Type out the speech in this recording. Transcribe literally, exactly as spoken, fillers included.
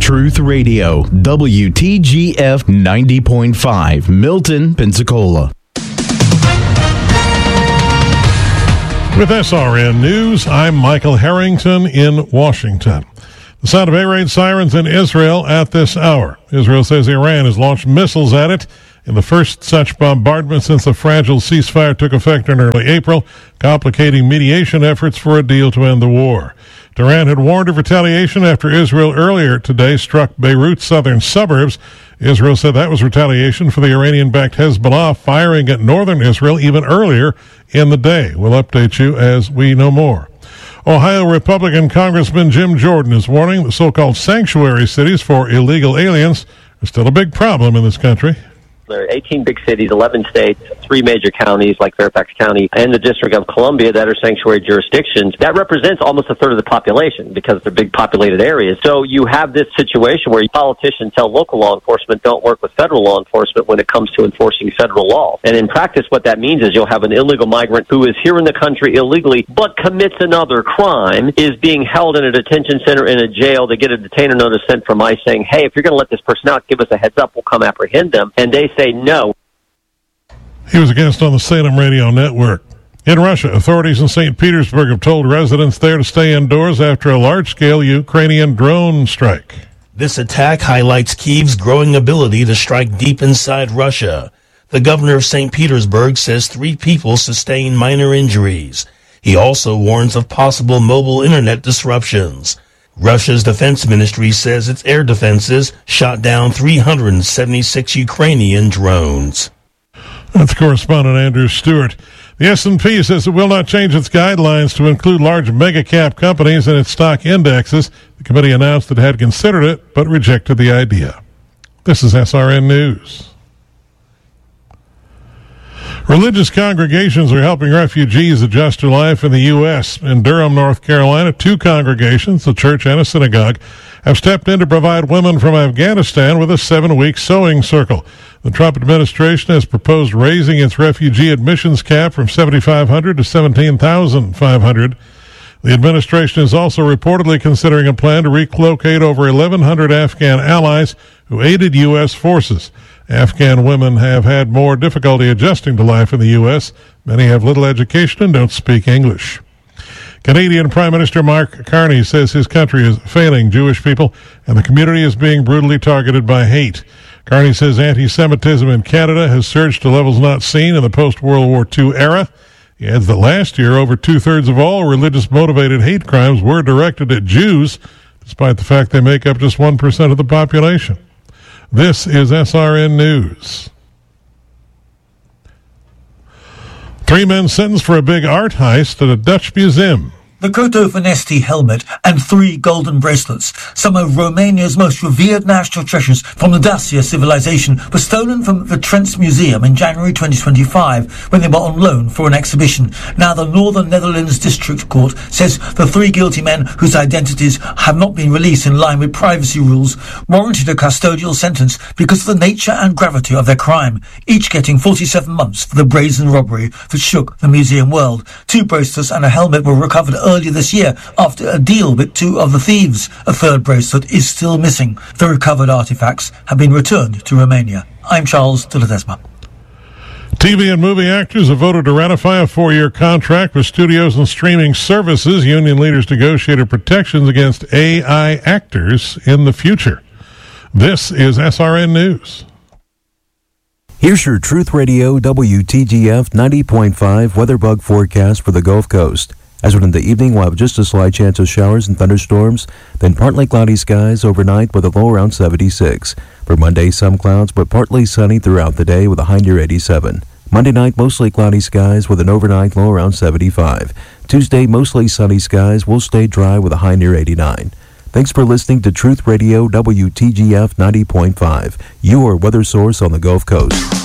Truth Radio, W T G F ninety point five, Milton, Pensacola. With S R N News, I'm Michael Harrington in Washington. The sound of air raid sirens in Israel at this hour. Israel says Iran has launched missiles at it in the first such bombardment since the fragile ceasefire took effect in early April, complicating mediation efforts for a deal to end the war. Tehran had warned of retaliation after Israel earlier today struck Beirut's southern suburbs. Israel said that was retaliation for the Iranian-backed Hezbollah firing at northern Israel even earlier in the day. We'll update you as we know more. Ohio Republican Congressman Jim Jordan is warning the so-called sanctuary cities for illegal aliens are still a big problem in this country. There are eighteen big cities, eleven states, three major counties like Fairfax County and the District of Columbia that are sanctuary jurisdictions. That represents almost a third of the population because they're big populated areas. So you have this situation where politicians tell local law enforcement don't work with federal law enforcement when it comes to enforcing federal law. And in practice, what that means is you'll have an illegal migrant who is here in the country illegally but commits another crime, is being held in a detention center in a jail. They get a detainer notice sent from ICE saying, hey, if you're going to let this person out, give us a heads up, we'll come apprehend them. And they say no. He was a guest on the Salem Radio Network. In Russia, authorities in Saint Petersburg have told residents there to stay indoors after a large-scale Ukrainian drone strike. This attack highlights Kyiv's growing ability to strike deep inside Russia. The governor of Saint Petersburg says three people sustained minor injuries. He also warns of possible mobile internet disruptions. Russia's defense ministry says its air defenses shot down three hundred seventy-six Ukrainian drones. That's correspondent Andrew Stewart. The S and P says it will not change its guidelines to include large mega-cap companies in its stock indexes. The committee announced it had considered it, but rejected the idea. This is S R N News. Religious congregations are helping refugees adjust to life in the U S In Durham, North Carolina, two congregations, a church and a synagogue, have stepped in to provide women from Afghanistan with a seven-week sewing circle. The Trump administration has proposed raising its refugee admissions cap from seventy-five hundred to seventeen thousand five hundred. The administration is also reportedly considering a plan to relocate over eleven hundred Afghan allies who aided U S forces. Afghan women have had more difficulty adjusting to life in the U S Many have little education and don't speak English. Canadian Prime Minister Mark Carney says his country is failing Jewish people and the community is being brutally targeted by hate. Carney says anti-Semitism in Canada has surged to levels not seen in the post-World War Two era. He adds that last year, over two-thirds of all religious-motivated hate crimes were directed at Jews, despite the fact they make up just one percent of the population. This is S R N News. Three men sentenced for a big art heist at a Dutch museum. The Coto Vanesti helmet and three golden bracelets, some of Romania's most revered national treasures from the Dacia civilization, were stolen from the Trents Museum in January twenty twenty-five when they were on loan for an exhibition. Now the Northern Netherlands District Court says the three guilty men, whose identities have not been released in line with privacy rules, warranted a custodial sentence because of the nature and gravity of their crime, each getting forty-seven months for the brazen robbery that shook the museum world. Two bracelets and a helmet were recovered earlier this year after a deal with two of the thieves. A third bracelet is still missing. The recovered artifacts have been returned to Romania. I'm Charles de Ledesma. T V and movie actors have voted to ratify a four-year contract with studios and streaming services. Union leaders negotiated protections against A I actors in the future. This is S R N News. Here's your Truth Radio W T G F ninety point five weather bug forecast for the Gulf Coast. As in the evening, we'll have just a slight chance of showers and thunderstorms, then partly cloudy skies overnight with a low around seventy-six. For Monday, some clouds, but partly sunny throughout the day with a high near eighty-seven. Monday night, mostly cloudy skies with an overnight low around seventy-five. Tuesday, mostly sunny skies will stay dry with a high near eighty-nine. Thanks for listening to Truth Radio W T G F ninety point five, your weather source on the Gulf Coast.